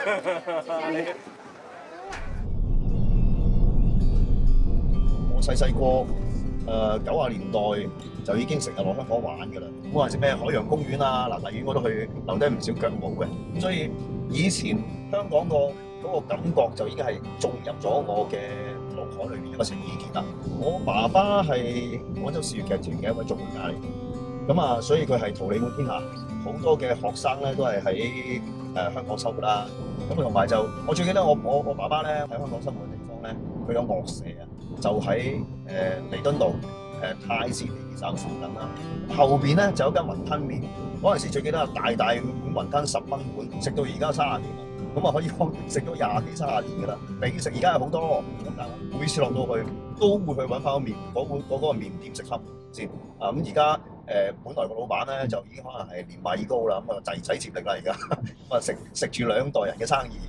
我細個90年代就已經成日落香港玩㗎啦。咁嗰陣時咩海洋公園啊、荔園我都去留低唔少腳毛嘅。咁所以以前香港嗰個感覺就已經係種入咗我嘅腦海裏面一個情意結啦。我爸爸係廣州市粵劇團嘅一位作曲家嚟，咁啊，所以佢係桃李滿天下，好多嘅學生咧都係喺香港生活啦。咁同埋就我最記得我爸爸咧喺香港生活嘅地方咧，佢有樂舍啊，就喺彌敦道太子地鐵站附近啦。後邊咧就有間雲吞麵，嗰陣時最記得大碗雲吞10蚊碗，食到而家30年啦。咁啊可以講食咗20幾30年㗎啦。比食而家係好多，咁但係我每次落到去都會去揾翻個麵嗰個麵點食翻先。啊咁而家本來個老闆咧就已經可能係年邁已高啦，咁啊仔接力啦而家，咁啊食住2代人嘅生意。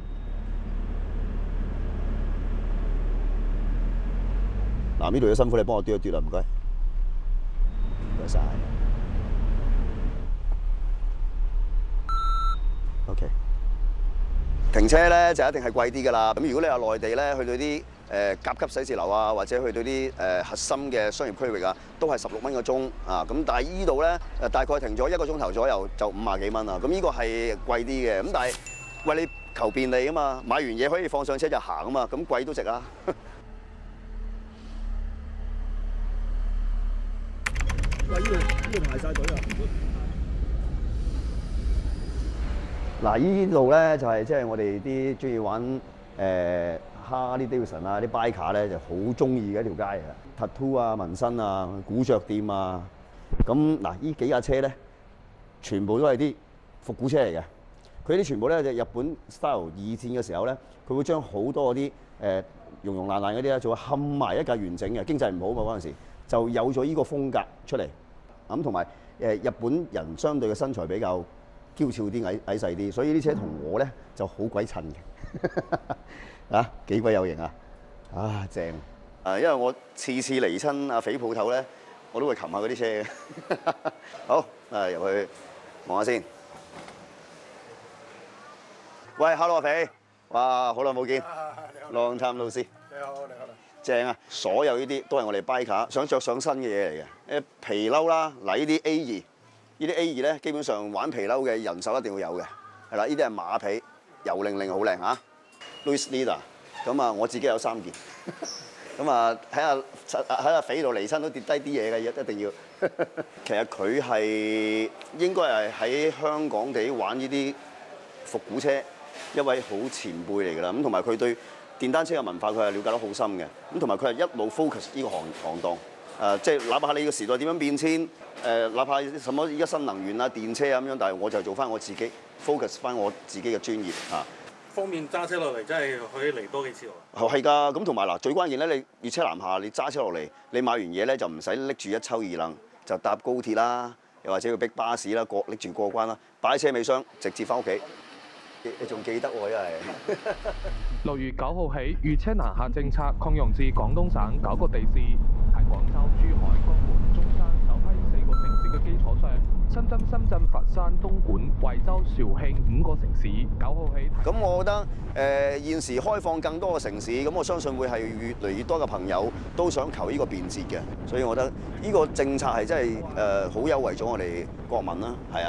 嗱，呢度有辛苦你幫我嘟一嘟啦，唔該，唔該晒。OK， 停車咧就一定係貴啲㗎啦。咁如果你話內地咧，去到啲甲級寫字樓啊，或者去到啲核心嘅商業區域啊，都係16蚊個鐘啊。咁但係依度咧大概停咗1個鐘頭左右就50幾蚊啊。咁呢個係貴啲嘅。咁但係為你求便利啊嘛，買完嘢可以放上車就行啊嘛，咁貴都值啊。喂，呢度排晒隊啊！嗱，呢度咧就係即係我哋啲中意玩Harley Davidson啊啲 biker 咧就好中意嘅一條街嚟嘅 ，tattoo 啊、紋身啊、古着店啊，咁嗱呢幾架車咧，全部都係啲復古車嚟嘅。佢啲全部咧就日本 style 二戰嘅時候咧，佢會將好多嗰啲溶爛嗰啲咧，就會冚埋一架完整嘅。經濟唔好嘛嗰陣時，就有咗呢個風格出嚟。咁同埋日本人相對嘅身材比較嬌俏啲、矮細啲，所以啲車同我咧就好鬼襯嘅。啊，幾鬼有型啊！啊，正！因為我次嚟親阿肥鋪頭咧，我都會擒下嗰啲車嘅。好，入去望下先。喂 ，hello 阿肥，哇，好耐冇見 ，long time no see。你好，你好。正啊！所有呢啲都係我哋 biker 想着上身嘅嘢嚟嘅。皮褸啦，嗱呢啲 A2，呢啲 A2咧，基本上玩皮褸嘅人手一定要有嘅。係啦，呢啲係馬皮，油令令好靚嚇。Louis Leader， 咁啊我自己有3件。咁啊喺阿肥度離親都跌低啲嘢嘅，一定要。其實佢係應該係喺香港地玩呢啲復古車一位好前輩嚟㗎啦。咁同埋佢對電單車嘅文化，佢係了解得好深嘅。咁同埋佢係一路 focus 呢個行當。即係哪怕你個時代點樣變遷，哪怕什麼依家新能源啊、電車啊咁樣，但係我就做翻我自己 focus 翻我自己嘅專業嚇。 方便揸車落嚟，真係可以嚟多幾次喎。 係㗎，咁同埋嗱，最關鍵咧，你越車南下，你揸車落嚟，你買完嘢咧就唔使拎住一抽二楞，就搭高鐵啦，又或者要逼巴士啦，拎住過關啦，擺喺車尾箱，直接翻屋企。你仲記得喎，因為 6月9號起，粵車南下政策擴容至廣東省9個地市，喺廣州、珠海、江門、中山首批4個城市嘅基礎上，新增深圳、佛山、東莞、惠州、肇慶5個城市。9號起， 咁我覺得現時開放更多嘅城市，咁我相信會係越嚟越多嘅朋友都想求呢個便捷嘅，所以我覺得呢個政策係真係好有為咗我哋國民啦，係啊。